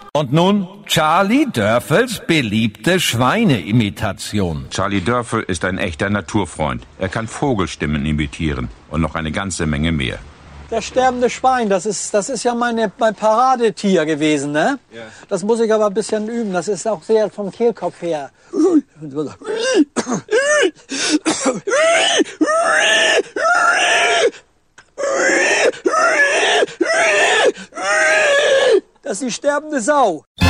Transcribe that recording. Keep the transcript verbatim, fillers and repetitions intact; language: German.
Und nun Charlie Dörfels beliebte Schweineimitation. Charlie Dörfel ist ein echter Naturfreund. Er kann Vogelstimmen imitieren und noch eine ganze Menge mehr. Das sterbende Schwein, das ist, das ist ja meine, mein Paradetier gewesen, ne? Ja. Das muss ich aber ein bisschen üben. Das ist auch sehr vom Kehlkopf her. Das ist die sterbende Sau.